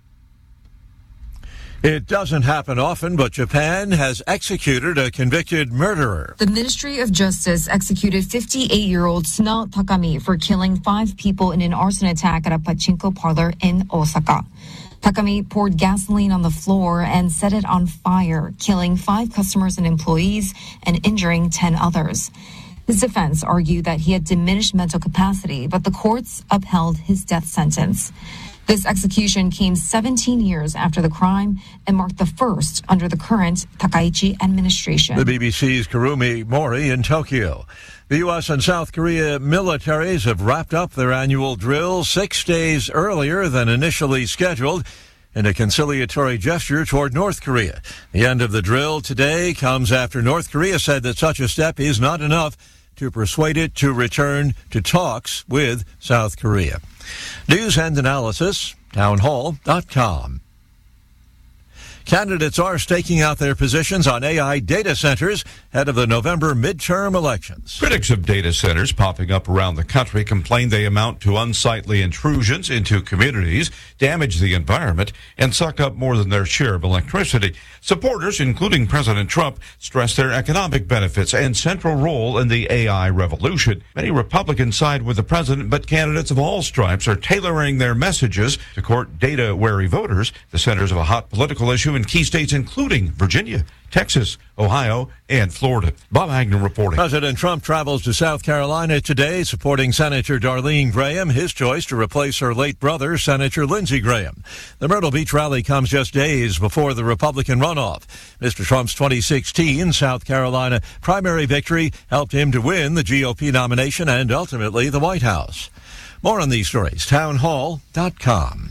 It doesn't happen often, but Japan has executed a convicted murderer.
The Ministry of Justice executed fifty-eight-year-old Suna Takami for killing five people in an arson attack at a pachinko parlor in Osaka. Takami poured gasoline on the floor and set it on fire, killing five customers and employees and injuring ten others. His defense argued that he had diminished mental capacity, but the courts upheld his death sentence. This execution came seventeen years after the crime and marked the first under the current Takaichi administration.
The B B C's Kurumi Mori in Tokyo. The U S and South Korea militaries have wrapped up their annual drill six days earlier than initially scheduled in a conciliatory gesture toward North Korea. The end of the drill today comes after North Korea said that such a step is not enough to persuade it to return to talks with South Korea. News and analysis, townhall dot com. Candidates are staking out their positions on A I data centers ahead of the November midterm elections.
Critics of data centers popping up around the country complain they amount to unsightly intrusions into communities, damage the environment, and suck up more than their share of electricity. Supporters, including President Trump, stress their economic benefits and central role in the A I revolution. Many Republicans side with the president, but candidates of all stripes are tailoring their messages to court data-wary voters, the centers of a hot political issue in key states including Virginia, Texas, Ohio, and Florida. Bob Agnew reporting.
President Trump travels to South Carolina today, supporting Senator Darlene Graham, his choice to replace her late brother, Senator Lindsey Graham. The Myrtle Beach rally comes just days before the Republican runoff. Mister Trump's twenty sixteen South Carolina primary victory helped him to win the G O P nomination and ultimately the White House. More on these stories, townhall dot com.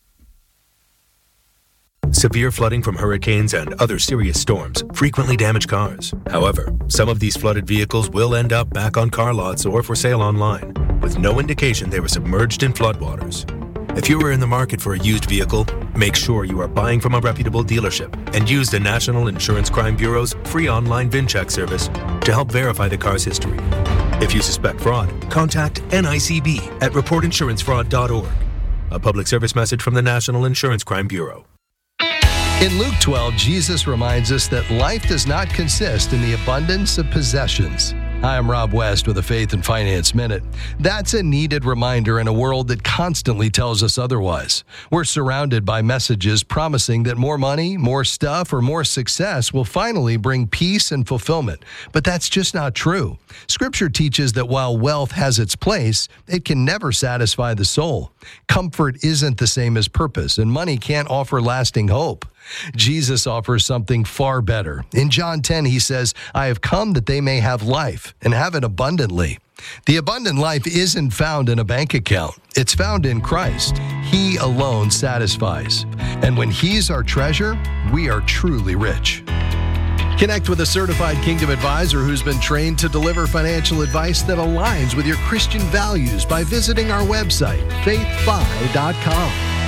Severe flooding from hurricanes and other serious storms frequently damage cars. However, some of these flooded vehicles will end up back on car lots or for sale online, with no indication they were submerged in floodwaters. If you are in the market for a used vehicle, make sure you are buying from a reputable dealership and use the National Insurance Crime Bureau's free online VIN check service to help verify the car's history. If you suspect fraud, contact N I C B at report insurance fraud dot org. A public service message from the National Insurance Crime Bureau.
In Luke twelve, Jesus reminds us that life does not consist in the abundance of possessions. Hi, I'm Rob West with a Faith and Finance Minute. That's a needed reminder in a world that constantly tells us otherwise. We're surrounded by messages promising that more money, more stuff, or more success will finally bring peace and fulfillment. But that's just not true. Scripture teaches that while wealth has its place, it can never satisfy the soul. Comfort isn't the same as purpose, and money can't offer lasting hope. Jesus offers something far better. In John ten, he says, I have come that they may have life and have it abundantly. The abundant life isn't found in a bank account. It's found in Christ. He alone satisfies. And when He's our treasure, we are truly rich. Connect with a certified Kingdom advisor who's been trained to deliver financial advice that aligns with your Christian values by visiting our website, faith fi dot com.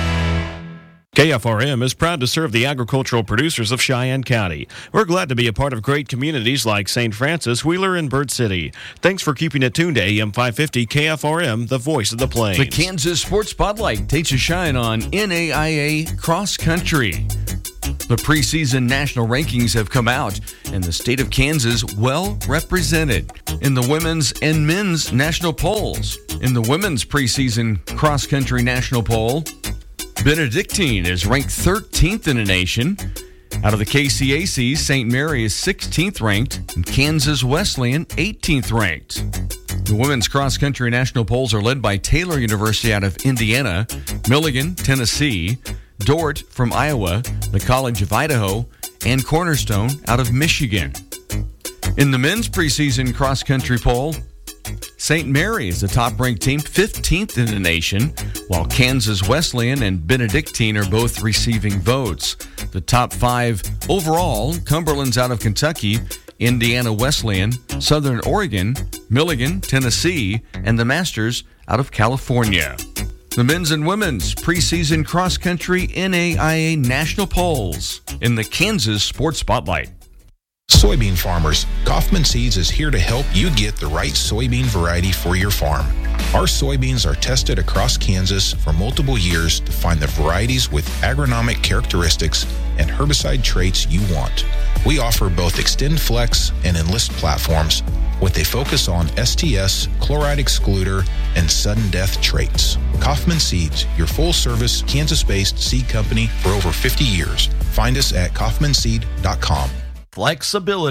K F R M is proud to serve the agricultural producers of Cheyenne County. We're glad to be a part of great communities like Saint Francis, Wheeler, and Bird City. Thanks for keeping it tuned to A M five fifty K F R M, the voice of the plains.
The Kansas Sports Spotlight takes a shine on N A I A cross country. The preseason national rankings have come out, and the state of Kansas well represented in the women's and men's national polls. In the women's preseason cross-country national poll, Benedictine is ranked thirteenth in the nation. Out of the K C A C, Saint Mary is sixteenth ranked, and Kansas Wesleyan eighteenth ranked. The women's cross-country national polls are led by Taylor University out of Indiana, Milligan, Tennessee, Dordt from Iowa, the College of Idaho, and Cornerstone out of Michigan. In the men's preseason cross-country poll, Saint Mary is the top-ranked team, fifteenth in the nation, while Kansas Wesleyan and Benedictine are both receiving votes. The top five overall, Cumberland's out of Kentucky, Indiana Wesleyan, Southern Oregon, Milligan, Tennessee, and the Masters out of California. The men's and women's preseason cross-country N A I A national polls in the Kansas Sports Spotlight.
Soybean farmers, Kaufman Seeds is here to help you get the right soybean variety for your farm. Our soybeans are tested across Kansas for multiple years to find the varieties with agronomic characteristics and herbicide traits you want. We offer both XtendFlex and Enlist platforms with a focus on S T S, chloride excluder, and sudden death traits. Kaufman Seeds, your full-service Kansas-based seed company for over fifty years. Find us at kaufman seed dot com.
Flexibility.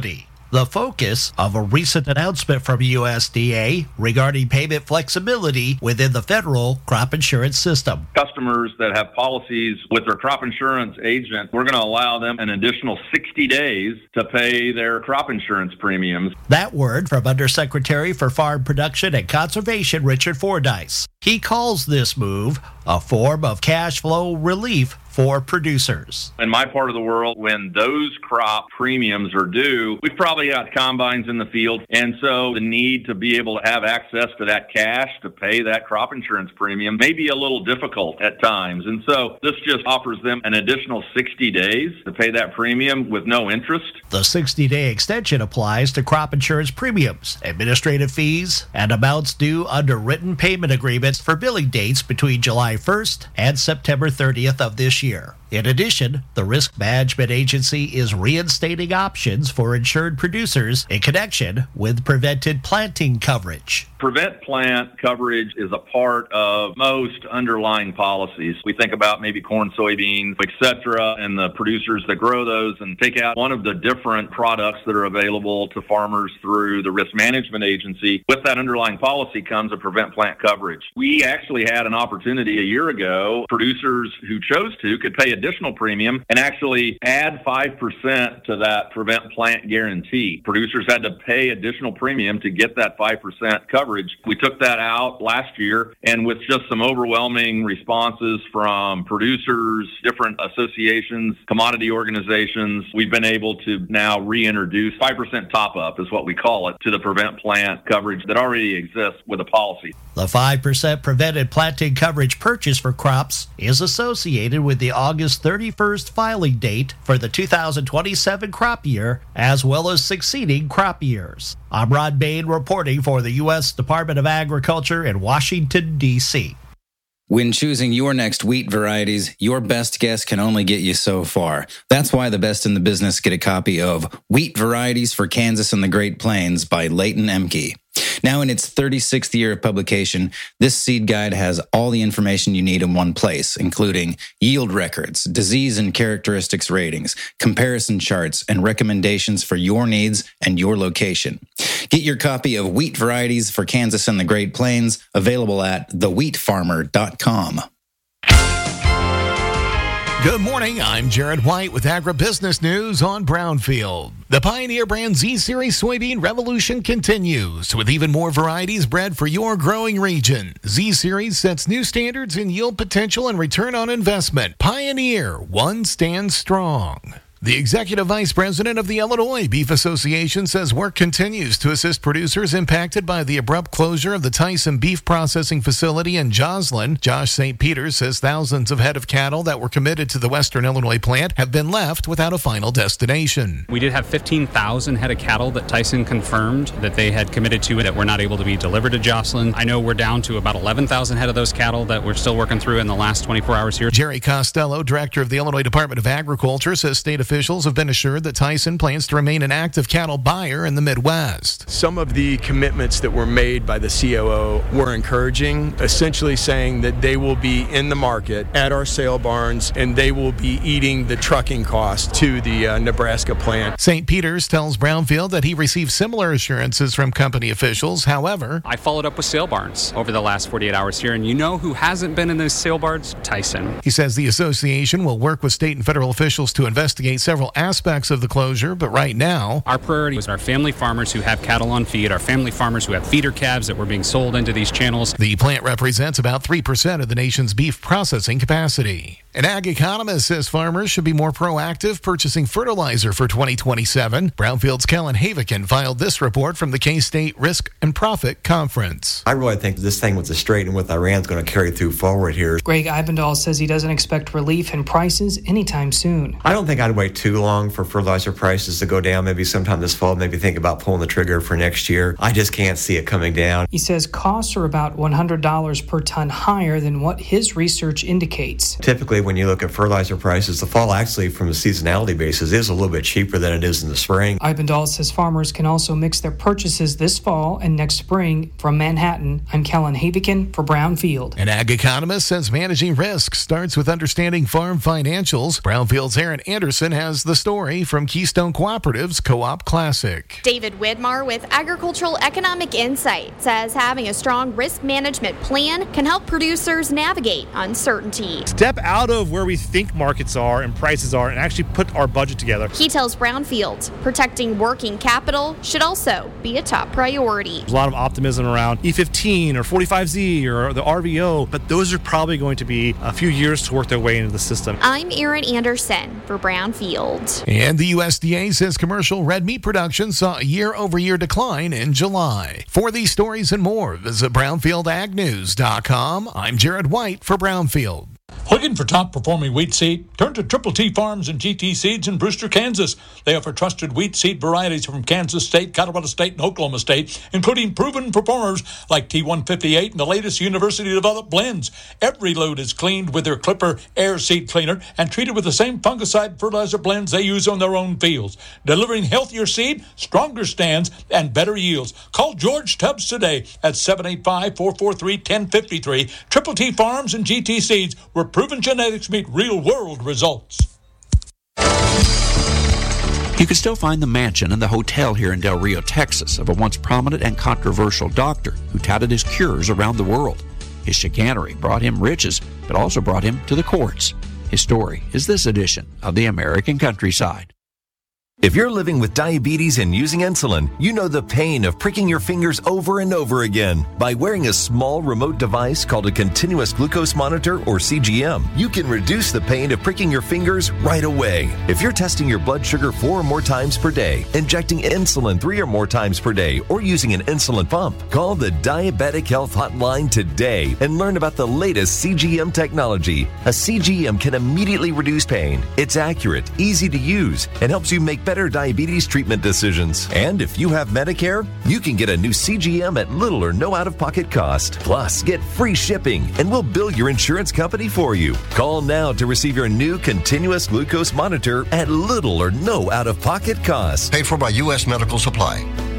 the focus of a recent announcement from U S D A regarding payment flexibility within the federal crop insurance system.
Customers that have policies with their crop insurance agent, we're going to allow them an additional sixty days to pay their crop insurance premiums.
That word from Undersecretary for Farm Production and Conservation, Richard Fordyce. He calls this move a form of cash flow relief for producers.
In my part of the world, when those crop premiums are due, we've probably got combines in the field, and so the need to be able to have access to that cash to pay that crop insurance premium may be a little difficult at times. And so this just offers them an additional sixty days to pay that premium with no interest.
The sixty-day extension applies to crop insurance premiums, administrative fees, and amounts due under written payment agreements for billing dates between July first and September thirtieth of this year. In addition, the Risk Management Agency is reinstating options for insured producers in connection with prevented planting coverage.
Prevent plant coverage is a part of most underlying policies. We think about maybe corn, soybeans, et cetera, and the producers that grow those and take out one of the different products that are available to farmers through the Risk Management Agency. With that underlying policy comes a prevent plant coverage. We actually had an opportunity a year ago. Producers who chose to could pay additional premium and actually add five percent to that prevent plant guarantee. Producers had to pay additional premium to get that five percent coverage. We took that out last year, and with just some overwhelming responses from producers, different associations, commodity organizations, we've been able to now reintroduce five percent top-up is what we call it to the prevent plant coverage that already exists with a policy.
The five percent prevented planting coverage purchase for crops is associated with the August thirty-first filing date for the two thousand twenty-seven crop year, as well as succeeding crop years. I'm Rod Bain reporting for the U S Department of Agriculture in Washington, D C
When choosing your next wheat varieties, your best guess can only get you so far. That's why the best in the business get a copy of Wheat Varieties for Kansas and the Great Plains by Leighton Emke. Now in its thirty-sixth year of publication, this seed guide has all the information you need in one place, including yield records, disease and characteristics ratings, comparison charts, and recommendations for your needs and your location. Get your copy of Wheat Varieties for Kansas and the Great Plains, available at the wheat farmer dot com.
Good morning, I'm Jared White with Agribusiness News on Brownfield. The Pioneer brand Z-Series soybean revolution continues with even more varieties bred for your growing region. Z-Series sets new standards in yield potential and return on investment. Pioneer, one stands strong. The executive vice president of the Illinois Beef Association says work continues to assist producers impacted by the abrupt closure of the Tyson beef processing facility in Joslyn. Josh Saint Peters says thousands of head of cattle that were committed to the Western Illinois plant have been left without a final destination.
We did have fifteen thousand head of cattle that Tyson confirmed that they had committed to that were not able to be delivered to Joslyn. I know we're down to about eleven thousand head of those cattle that we're still working through in the last twenty-four hours here.
Jerry Costello, director of the Illinois Department of Agriculture, says state officials Officials have been assured that Tyson plans to remain an active cattle buyer in the Midwest.
Some of the commitments that were made by the C O O were encouraging, essentially saying that they will be in the market at our sale barns and they will be eating the trucking cost to the uh, Nebraska plant.
Saint Peters tells Brownfield that he received similar assurances from company officials. However,
I followed up with sale barns over the last forty-eight hours here, and you know who hasn't been in those sale barns? Tyson.
He says the association will work with state and federal officials to investigate several aspects of the closure, but right now,
our priority is our family farmers who have cattle on feed, our family farmers who have feeder calves that were being sold into these channels.
The plant represents about three percent of the nation's beef processing capacity. An ag economist says farmers should be more proactive purchasing fertilizer for twenty twenty-seven. Brownfield's Kellen Havikin filed this report from the K-State Risk and Profit Conference.
I really think this thing with the strait and with Iran is going to carry through forward here.
Greg Eibendahl says he doesn't expect relief in prices anytime soon.
I don't think I'd wait too long for fertilizer prices to go down. Maybe sometime this fall, maybe think about pulling the trigger for next year. I just can't see it coming down.
He says costs are about one hundred dollars per ton higher than what his research indicates.
Typically, when you look at fertilizer prices, the fall actually from a seasonality basis is a little bit cheaper than it is in the spring.
Eibendahl says farmers can also mix their purchases this fall and next spring. From Manhattan, I'm Kellen Havikin for Brownfield.
An ag economist says managing risk starts with understanding farm financials. Brownfield's Aaron Anderson has the story from Keystone Cooperative's Co-op Classic.
David Widmar with Agricultural Economic Insight says having a strong risk management plan can help producers navigate uncertainty.
Step out of where we think markets are and prices are and actually put our budget together.
He tells Brownfield protecting working capital should also be a top priority.
There's a lot of optimism around E fifteen or forty-five Z or the R V O, but those are probably going to be a few years to work their way into the system.
I'm Erin Anderson for Brownfield.
And the U S D A says commercial red meat production saw a year-over-year decline in July. For these stories and more, visit brownfield ag news dot com. I'm Jared White for Brownfield.
Looking for top-performing wheat seed? Turn to Triple T Farms and G T Seeds in Brewster, Kansas. They offer trusted wheat seed varieties from Kansas State, Colorado State, and Oklahoma State, including proven performers like T one fifty-eight and the latest university-developed blends. Every load is cleaned with their Clipper Air Seed Cleaner and treated with the same fungicide fertilizer blends they use on their own fields, delivering healthier seed, stronger stands, and better yields. Call George Tubbs today at seven eight five, four four three, one zero five three. Triple T Farms and G T Seeds, where proven genetics meet real-world results.
You can still find the mansion and the hotel here in Del Rio, Texas, of a once prominent and controversial doctor who touted his cures around the world. His chicanery brought him riches, but also brought him to the courts. His story is this edition of the American Countryside.
If you're living with diabetes and using insulin, you know the pain of pricking your fingers over and over again. By wearing a small remote device called a continuous glucose monitor, or C G M, you can reduce the pain of pricking your fingers right away. If you're testing your blood sugar four or more times per day, injecting insulin three or more times per day, or using an insulin pump, call the Diabetic Health Hotline today and learn about the latest C G M technology. A C G M can immediately reduce pain. It's accurate, easy to use, and helps you make better diabetes treatment decisions. And if you have Medicare, you can get a new C G M at little or no out-of-pocket cost. Plus, get free shipping, and we'll bill your insurance company for you. Call now to receive your new continuous glucose monitor at little or no out-of-pocket cost.
Paid for by U S Medical Supply.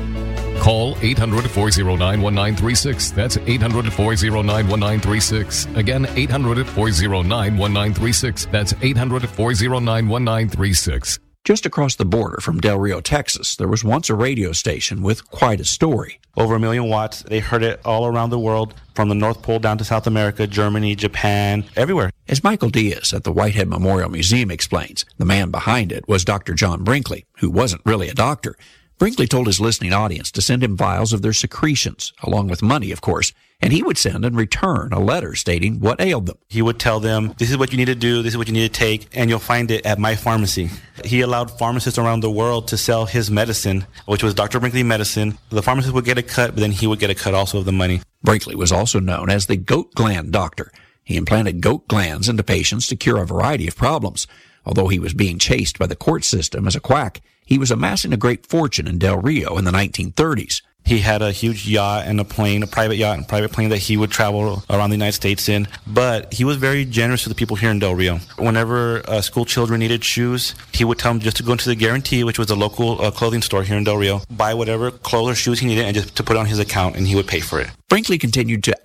Call eight hundred, four oh nine, one nine three six. That's eight hundred, four oh nine, one nine three six. Again, eight hundred, four oh nine, one nine three six. That's eight hundred, four oh nine, one nine three six.
Just across the border from Del Rio, Texas, there was once a radio station with quite a story.
Over a million watts. They heard it all around the world, from the North Pole down to South America, Germany, Japan, everywhere.
As Michael Diaz at the Whitehead Memorial Museum explains, the man behind it was Doctor John Brinkley, who wasn't really a doctor. Brinkley told his listening audience to send him vials of their secretions, along with money, of course, and he would send in return a letter stating what ailed them.
He would tell them, this is what you need to do, this is what you need to take, and you'll find it at my pharmacy. He allowed pharmacists around the world to sell his medicine, which was Doctor Brinkley medicine. The pharmacist would get a cut, but then he would get a cut also of the money.
Brinkley was also known as the goat gland doctor. He implanted goat glands into patients to cure a variety of problems. Although he was being chased by the court system as a quack, he was amassing a great fortune in Del Rio in the nineteen thirties.
He had a huge yacht and a plane, a private yacht and private plane that he would travel around the United States in. But he was very generous to the people here in Del Rio. Whenever uh, school children needed shoes, he would tell them just to go into the Guarantee, which was a local uh, clothing store here in Del Rio, buy whatever clothes or shoes he needed and just to put on his account, and he would pay for it.
Brinkley continued to